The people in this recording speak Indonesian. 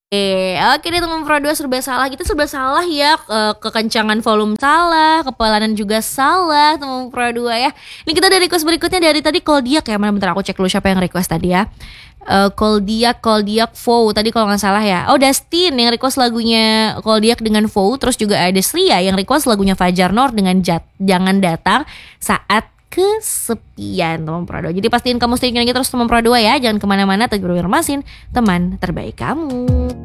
Oke deh teman Pro 2 serba salah, kita serba salah ya, kekencangan volume salah, kepelanan juga salah teman Pro 2 ya. Ini kita dari request berikutnya dari tadi Koldiak ya, mana bentar aku cek dulu siapa yang request tadi ya. Koldiak Vow tadi kalau nggak salah ya. Oh Dustin yang request lagunya Koldiak dengan Vow, terus juga ada Sria yang request lagunya Fajar Nur dengan Jangan Datang Saat Kesepian teman Pro 2. Jadi pastiin kamu streaming lagi terus teman Pro 2 ya, jangan kemana-mana, Teguh Wirmasin teman terbaik kamu.